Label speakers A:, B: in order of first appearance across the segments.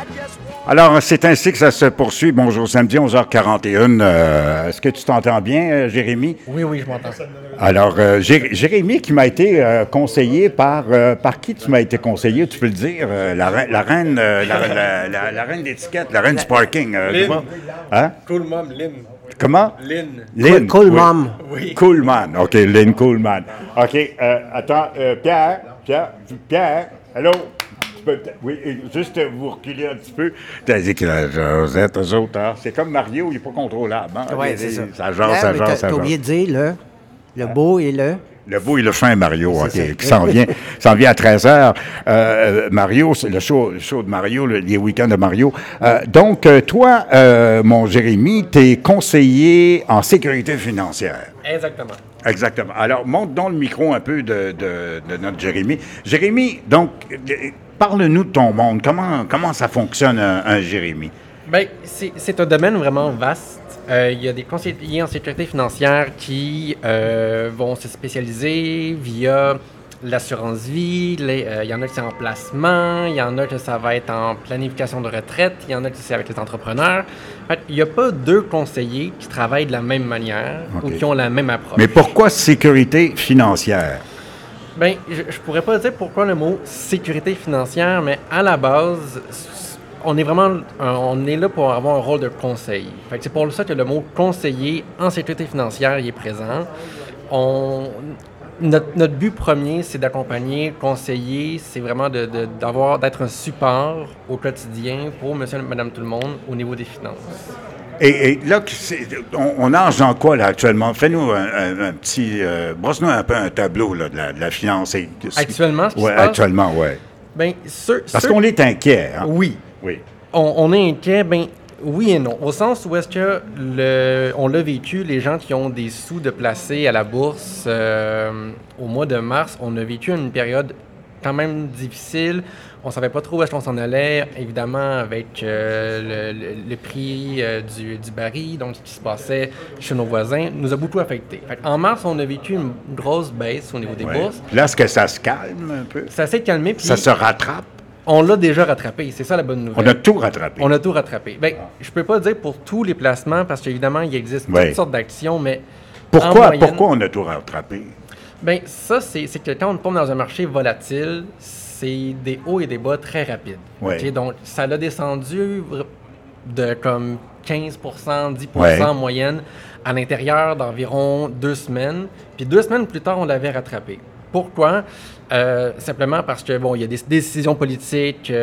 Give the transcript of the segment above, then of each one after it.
A: Alors, c'est ainsi que ça se poursuit. Bonjour, samedi, 11h41. Est-ce que tu t'entends bien, Jérémy?
B: Oui, je m'entends.
A: Alors, Jérémy qui m'a été conseillé par qui tu m'as été conseillé, tu peux le dire? La reine d'étiquette, la reine du parking.
B: Lynn.
A: Hein?
B: Cool Mom, Lynn.
A: Comment?
B: Lynn.
A: Cool
C: oui.
A: Mom.
B: Oui.
A: Coolman. OK, Lynn Coolman. OK, attends, Pierre, allô? Oui, juste vous reculer un petit peu. T'as dit que la Josette, eux autres, hein? C'est comme Mario, il n'est pas contrôlable. Hein?
C: Oui, c'est ça.
A: Ça jase.
C: T'as oublié de dire le beau et le...
A: Le beau et le fin Mario, OK,
C: ça.
A: qui s'en vient à 13h. Mario, c'est le show de Mario, les week-ends de Mario. Donc, toi, mon Jérémy, tu es conseiller en sécurité financière.
B: Exactement.
A: Alors, monte donc le micro un peu de notre Jérémy. Jérémy, donc, parle-nous de ton monde. Comment ça fonctionne, un Jérémy?
B: Bien, c'est un domaine vraiment vaste. Il y a des conseillers en sécurité financière qui vont se spécialiser via l'assurance vie. Il y en a qui c'est en placement, il y en a que ça va être en planification de retraite, il y en a qui c'est avec les entrepreneurs. En fait, il n'y a pas deux conseillers qui travaillent de la même manière ou qui ont la même approche.
A: Mais pourquoi sécurité financière?
B: Bien, je pourrais pas dire pourquoi le mot sécurité financière, mais à la base, on est là pour avoir un rôle de conseil. Fait que c'est pour ça que le mot conseiller en sécurité financière il est présent. Notre but premier, c'est d'accompagner, conseiller, c'est vraiment d'être un support au quotidien pour monsieur et madame tout le monde au niveau des finances.
A: Et là, on nage dans quoi, là, actuellement? Fais-nous un petit... brosse-nous un peu un tableau, là, de la finance.
B: Actuellement, ce qui se passe?
A: Actuellement, oui.
B: Bien,
A: parce qu'on est inquiet, hein?
B: Oui. On est inquiet, bien, oui et non. Au sens où est-ce que on l'a vécu, les gens qui ont des sous de placer à la bourse au mois de mars, on a vécu une période quand même difficile. On ne savait pas trop où est-ce qu'on s'en allait, évidemment, avec le prix du baril, donc ce qui se passait chez nos voisins, nous a beaucoup affecté. En mars, on a vécu une grosse baisse au niveau des bourses.
A: Puis là, est-ce que ça se calme un peu?
B: Ça s'est calmé. Puis
A: ça se rattrape?
B: On l'a déjà rattrapé, c'est ça la bonne nouvelle.
A: On a tout rattrapé.
B: On a tout rattrapé. Bien, je peux pas dire pour tous les placements, parce qu'évidemment, il existe toutes sortes d'actions, mais
A: pourquoi on a tout rattrapé?
B: Bien, ça, c'est que quand on tombe dans un marché volatile, c'est des hauts et des bas très rapides. Okay? Donc, ça l'a descendu de comme 15 10 en moyenne à l'intérieur d'environ 2 semaines. Puis 2 semaines plus tard, on l'avait rattrapé. Pourquoi? Simplement parce que, bon, il y a des décisions politiques qui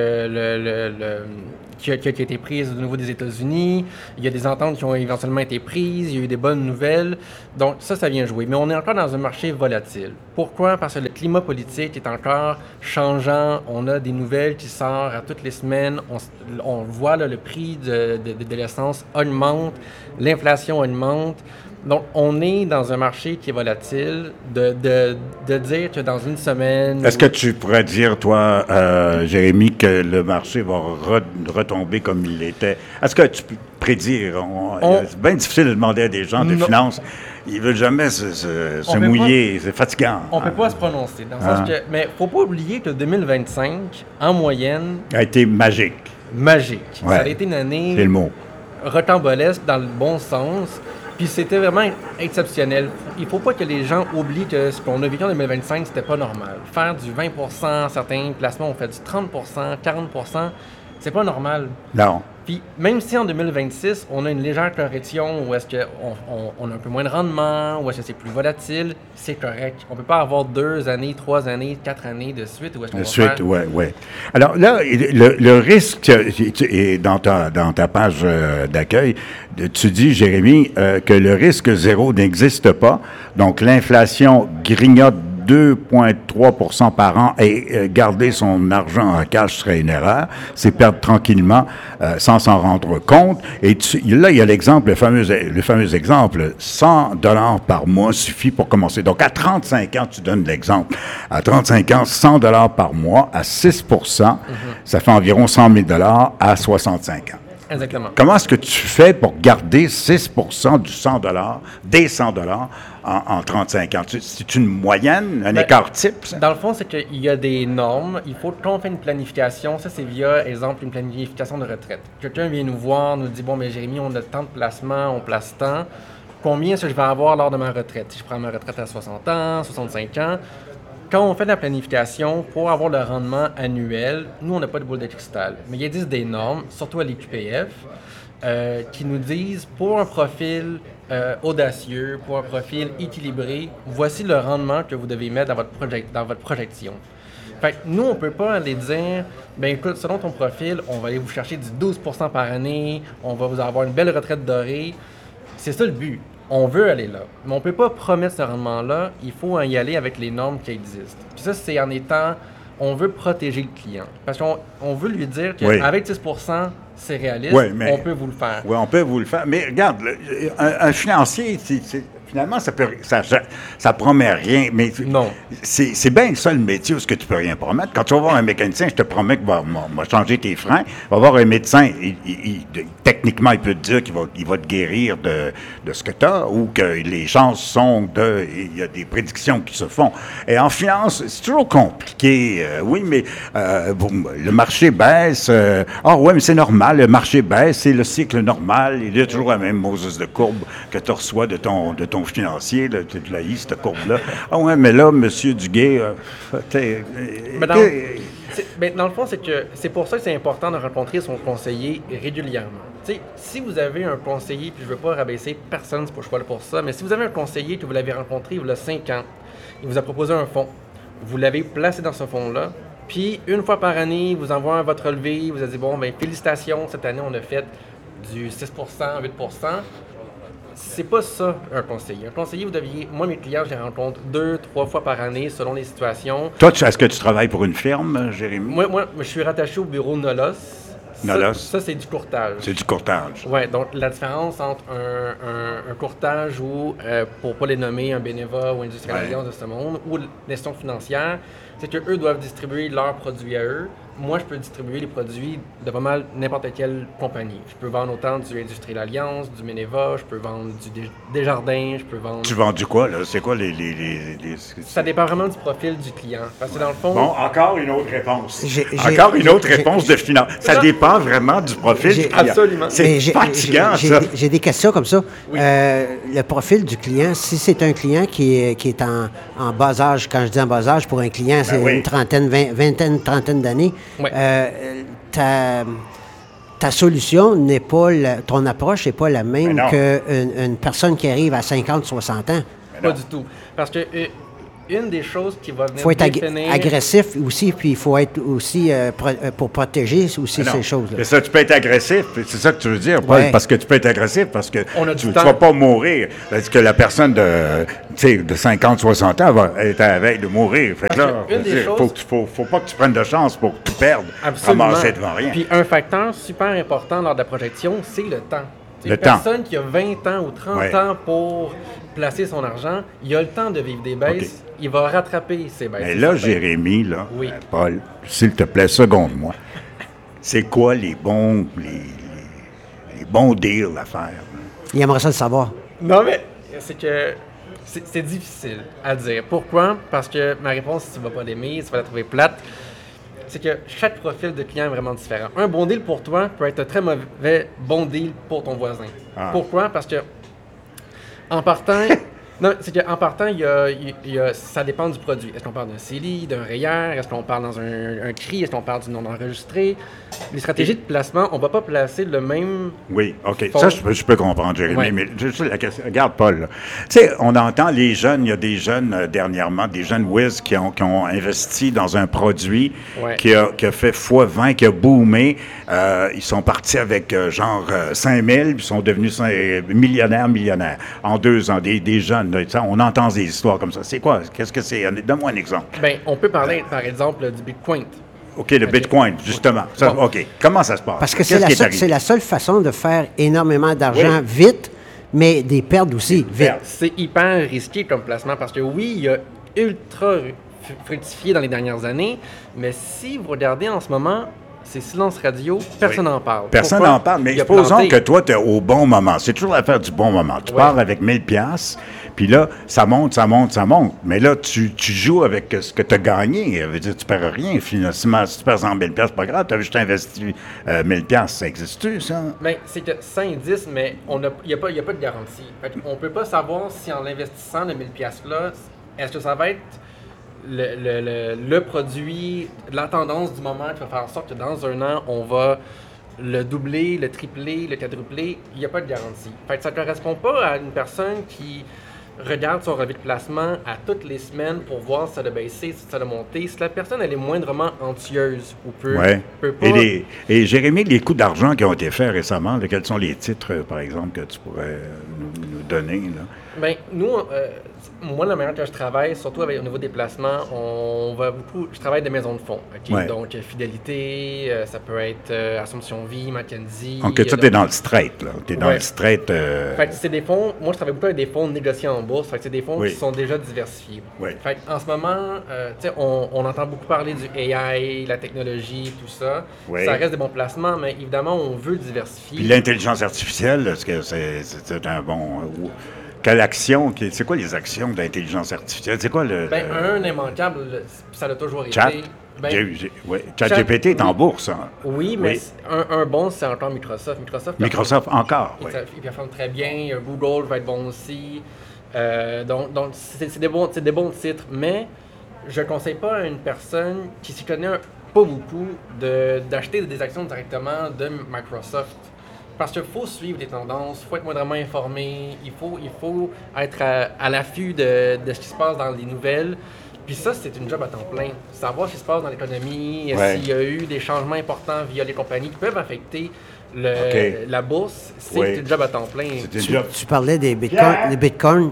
B: ont été prises au niveau des États-Unis. Il y a des ententes qui ont éventuellement été prises. Il y a eu des bonnes nouvelles. Donc, ça vient jouer. Mais on est encore dans un marché volatile. Pourquoi? Parce que le climat politique est encore changeant. On a des nouvelles qui sortent à toutes les semaines. On voit là, le prix de l'essence augmente. L'inflation augmente. Donc, on est dans un marché qui est volatile. De dire que dans une semaine...
A: Est-ce que tu pourrais dire, toi, Jérémy, que le marché va retomber comme il l'était? Est-ce que tu peux prédire? C'est bien difficile de demander à des gens de finance. Ils ne veulent jamais se mouiller. C'est fatigant.
B: On ne peut pas se prononcer. Dans le sens que, mais il ne faut pas oublier que 2025, en moyenne...
A: a été magique.
B: Magique. Ça a été une année...
A: C'est le mot.
B: Rocambolesque dans le bon sens. Puis c'était vraiment exceptionnel. Il ne faut pas que les gens oublient que ce qu'on a vécu en 2025, c'était pas normal. Faire du 20 certains placements ont fait du 30 40 c'est pas normal.
A: Non.
B: Puis même si en 2026, on a une légère correction où est-ce qu'on a un peu moins de rendement, où est-ce que c'est plus volatile, c'est correct. On peut pas avoir 2 années, 3 années, 4 années de suite. Où est-ce qu'on va faire...
A: Oui. Alors là, le risque, et dans ta page d'accueil, tu dis, Jérémy, que le risque zéro n'existe pas. Donc l'inflation grignote 2,3 % par an et garder son argent en cash serait une erreur. C'est perdre tranquillement sans s'en rendre compte. Et là, il y a l'exemple, le fameux exemple, 100 $ par mois suffit pour commencer. Donc, à 35 ans, tu donnes l'exemple. À 35 ans, 100 $ par mois à 6 ça fait environ 100 000 $ à 65 ans.
B: Exactement.
A: Comment est-ce que tu fais pour garder 6 du 100 des 100 en 35 ans? C'est une moyenne, un écart type? Ça?
B: Dans le fond, c'est qu'il y a des normes. Il faut qu'on fait une planification. Ça, c'est via, exemple, une planification de retraite. Quelqu'un vient nous voir, nous dit, bon, mais Jérémy, on a tant de placements, on place tant. Combien est-ce que je vais avoir lors de ma retraite? Si je prends ma retraite à 60 ans, 65 ans, quand on fait de la planification, pour avoir le rendement annuel, nous, on n'a pas de boule de cristal. Mais il existe des normes, surtout à l'IQPF, qui nous disent, pour un profil audacieux, pour un profil équilibré, voici le rendement que vous devez mettre dans votre projection. Fait que nous, on ne peut pas aller dire, ben écoute, selon ton profil, on va aller vous chercher du 12 par année, on va vous avoir une belle retraite dorée. C'est ça le but. On veut aller là, mais on ne peut pas promettre ce rendement-là. Il faut y aller avec les normes qui existent. Puis ça, c'est en étant... On veut protéger le client. Parce qu'on veut lui dire qu'avec 10 c'est réaliste, on peut vous le faire.
A: Oui, on peut vous le faire. Mais regarde, un financier, finalement, ça promet rien. Mais
B: non.
A: C'est bien ça le métier où ce que tu peux rien promettre. Quand tu vas voir un mécanicien, je te promets qu'il va changer tes freins. Va voir un médecin, techniquement, il peut te dire qu'il va te guérir de ce que tu as ou que les chances sont il y a des prédictions qui se font. Et en finance, c'est toujours compliqué. Oui, mais le marché baisse. Oui, mais c'est normal. Le marché baisse. C'est le cycle normal. Il y a toujours la même Moses de courbe que tu reçois de ton financier. Là, tu l'as eu, cette courbe-là. Ah ouais, mais là, M. Duguay...
B: dans le fond, c'est pour ça que c'est important de rencontrer son conseiller régulièrement. T'sais, si vous avez un conseiller, puis je ne veux pas rabaisser personne, c'est pas je suis pas là pour ça, mais si vous avez un conseiller que vous l'avez rencontré il y a 5 ans, il vous a proposé un fonds, vous l'avez placé dans ce fonds-là, puis une fois par année, il vous envoie votre relevé, il vous a dit, bon, ben félicitations, cette année, on a fait du 6 8 c'est pas ça, un conseiller. Un conseiller, vous deviez... Moi, mes clients, je les rencontre 2-3 fois par année, selon les situations.
A: Toi, est-ce que tu travailles pour une firme, Jérémy?
B: Moi, je suis rattaché au bureau Nolos. Ça, c'est du courtage.
A: C'est du courtage.
B: Oui, donc la différence entre un courtage ou, pour ne pas les nommer, un Beneva ou Industrial Alliance de ce monde, ou l'institution financière, c'est qu'eux doivent distribuer leurs produits à eux. Moi, je peux distribuer les produits de pas mal n'importe quelle compagnie. Je peux vendre autant du Industrial Alliance, du Beneva, je peux vendre du Desjardins, je peux vendre...
A: Tu vends du quoi, là? C'est quoi les...
B: Ça dépend vraiment du profil du client. Parce que dans le fond...
A: Bon, encore une autre réponse. Encore une autre réponse de finance. Ça dépend vraiment du profil du client.
B: Absolument.
A: C'est fatigant, ça.
C: J'ai des questions comme ça.
B: Oui.
C: Le profil du client, si c'est un client qui est en bas âge, quand je dis en bas âge, pour un client, c'est une trentaine, trentaine d'années,
B: oui.
C: Ta solution n'est pas, ton approche n'est pas la même qu'une personne qui arrive à 50, 60 ans.
B: Pas du tout. Parce que une des choses qui va venir
C: faut être agressif aussi, puis il faut être aussi pour protéger aussi ces choses-là.
A: C'est ça, tu peux être agressif, c'est ça que tu veux dire, Paul, parce que tu peux être agressif, parce que tu ne vas pas mourir. Parce que la personne de 50, 60 ans va être à la veille de mourir. Fait que là, faut pas que tu prennes de chance pour tout perdre, ramasser devant rien.
B: Puis un facteur super important lors de la projection, c'est le temps.
A: Une personne
B: qui a 20 ans ou 30 ans pour placer son argent, il a le temps de vivre des baisses, il va rattraper ses baisses.
A: Mais là, Jérémy, là, Paul, s'il te plaît, seconde-moi. C'est quoi les bons deals à faire?
C: Il aimerait ça le savoir.
B: Non, mais c'est que c'est difficile à dire. Pourquoi? Parce que ma réponse, si tu ne vas pas l'aimer, tu vas la trouver plate. C'est que chaque profil de client est vraiment différent. Un bon deal pour toi peut être un très mauvais bon deal pour ton voisin. Pourquoi? Parce que en partant, ça dépend du produit. Est-ce qu'on parle d'un CELI, d'un REER? Est-ce qu'on parle dans un CRI? Est-ce qu'on parle du non enregistré? Les stratégies de placement, on ne va pas placer le même...
A: Oui, OK. Ça, je peux comprendre, Jérémy. Mais juste la question, regarde, Paul. Tu sais, on entend les jeunes, il y a des jeunes dernièrement, des jeunes whiz qui ont investi dans un produit qui a fait x20, qui a boomé. Ils sont partis avec genre 5 000, puis ils sont devenus millionnaires en 2 ans. Des jeunes, là, on entend des histoires comme ça. C'est quoi? Qu'est-ce que c'est? Donne-moi un exemple.
B: Bien, on peut parler, par exemple, du Bitcoin.
A: OK, le Bitcoin, justement. Ça, OK. Comment ça se passe?
C: Parce que c'est la seule façon de faire énormément d'argent vite, mais des pertes aussi vite.
B: C'est hyper risqué comme placement parce que oui, il a ultra fructifié dans les dernières années, mais si vous regardez en ce moment, c'est silence radio, personne n'en parle.
A: Personne n'en parle, mais supposons que toi, tu es au bon moment. C'est toujours l'affaire du bon moment. Tu pars avec 1000 $, puis là, ça monte. Mais là, tu joues avec ce que tu as gagné. Ça veut dire, tu ne perds rien. Finalement, si tu perds 100 000 $, c'est pas grave. Tu as juste investi 1000 $. Ça existe-tu, ça?
B: Bien, c'est que ça existe, mais il n'y a pas de garantie. On ne peut pas savoir si en investissant le 1000 $-là, est-ce que ça va être le produit, la tendance du moment qui va faire en sorte que dans un an, on va le doubler, le tripler, le quadrupler. Il n'y a pas de garantie. Fait que ça ne correspond pas à une personne qui regarde son relevé de placement à toutes les semaines pour voir si ça a baissé, si ça a monté. Si la personne elle est moindrement antieuse ou peut pas...
A: Et Jérémy, les coûts d'argent qui ont été faits récemment, quels sont les titres, par exemple, que tu pourrais nous donner? Là?
B: Bien, nous... moi, la manière que je travaille, surtout au niveau des placements, je travaille des maisons de fonds. Donc, Fidélité, ça peut être Assomption Vie, Mackenzie.
A: Donc, tu es dans le straight, là. Tu es dans le straight.
B: Fait que c'est des fonds, moi, je travaille beaucoup avec des fonds négociés en bourse. Fait que c'est des fonds qui sont déjà diversifiés. Fait en ce moment, on entend beaucoup parler du AI, la technologie, tout ça. Ça reste des bons placements, mais évidemment, on veut diversifier.
A: Puis l'intelligence artificielle, est-ce que c'est un bon... Quelle action? C'est quoi les actions d'intelligence artificielle? C'est quoi le...
B: Bien, un immanquable, ça l'a toujours été.
A: ChatGPT est en bourse. Hein?
B: Oui, mais un bon, c'est encore Microsoft.
A: Microsoft encore,
B: oui. Il performe très bien. Google va être bon aussi. Donc c'est des bons titres. Mais je ne conseille pas à une personne qui s'y connaît pas beaucoup d'acheter des actions directement de Microsoft. Parce qu'il faut suivre les tendances, il faut être moindrement informé, il faut être à l'affût de ce qui se passe dans les nouvelles. Puis ça, c'est une job à temps plein. Savoir ce qui se passe dans l'économie, s'il y a eu des changements importants via les compagnies qui peuvent affecter la bourse, c'est une job à temps plein.
C: Tu parlais des bitcoins.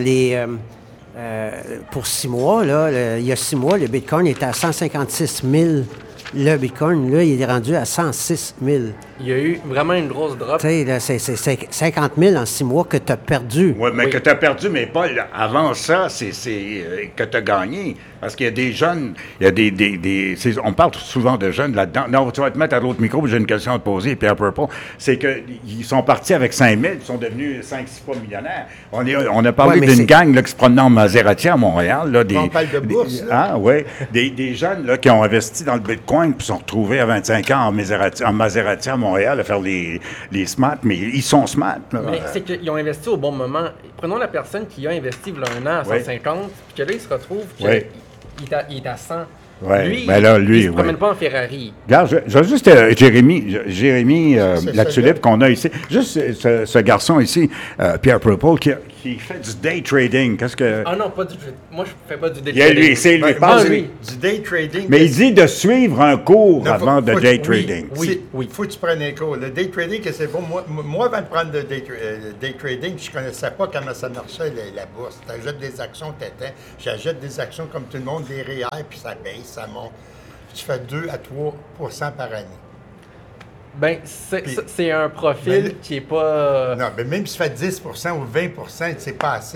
C: Pour 6 mois, là, il y a 6 mois, le bitcoin était à 156 000. Le bitcoin, là, il est rendu à 106 000.
B: Il y a eu vraiment une grosse drop.
C: Tu sais, là, c'est 50 000 en 6 mois que tu as perdu.
A: Oui, mais que tu as perdu, mais pas avant ça, c'est que tu as gagné. Parce qu'il y a des jeunes, il y a on parle souvent de jeunes là-dedans. Non, tu vas te mettre à l'autre micro, j'ai une question à te poser, Pierre Purple. C'est qu'ils sont partis avec 5 000, ils sont devenus 5-6 fois millionnaires. On a parlé d'une gang là, qui se promenait en Maserati à Montréal. Là,
D: on parle de bourse.
A: Des jeunes là, qui ont investi dans le Bitcoin puis sont retrouvés à 25 ans en Maserati à Montréal à faire les smart, mais ils sont smart. Là.
B: Mais c'est qu'ils ont investi au bon moment. Prenons la personne qui a investi il y a un an à 150, puis que là, il se retrouve qu'il est à 100. Lui, il ne se promène pas en Ferrari.
A: Regarde, je juste Jérémy la tulipe qu'on a ici. Juste ce garçon ici, Pierre Purple, qui fait du day trading. Qu'est-ce que...
B: Ah non, pas du trading. Moi, je ne fais pas du day trading.
A: C'est lui.
D: Du day trading.
A: Mais il dit de suivre un cours avant de day trading.
D: Oui. Il faut que tu prennes un cours. Le day trading, c'est bon. Moi, avant de prendre le day trading, je ne connaissais pas comment ça marchait, la bourse. Tu achètes des actions, j'achète des actions comme tout le monde, des REER, puis ça baisse. Ça monte. Tu fais 2 à 3% par année.
B: Bien, c'est un profil qui n'est pas...
D: Non, mais même si tu fais 10% ou 20%, c'est pas assez.